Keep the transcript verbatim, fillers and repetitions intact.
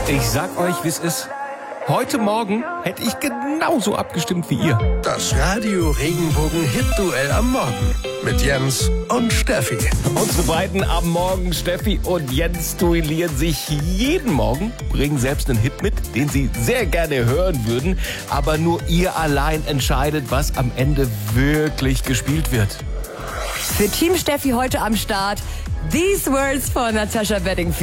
Ich sag euch, wie es ist. Heute Morgen hätte ich genauso abgestimmt wie ihr. Das Radio Regenbogen Hit-Duell am Morgen mit Jens und Steffi. Unsere beiden am Morgen, Steffi und Jens, duellieren sich jeden Morgen, bringen selbst einen Hit mit, den sie sehr gerne hören würden. Aber nur ihr allein entscheidet, was am Ende wirklich gespielt wird. Für Team Steffi heute am Start These Words von Natasha Bedingfield.